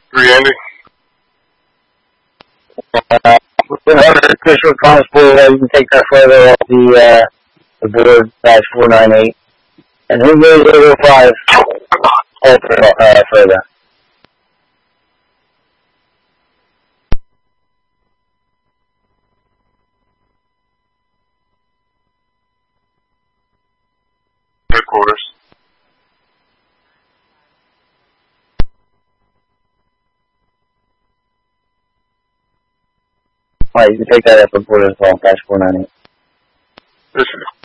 380. With another official constable, you can take that photo off the board -498. And who goes over 5 further? Headquarters. Alright, you can take that up report as well, -498. Yes, sir.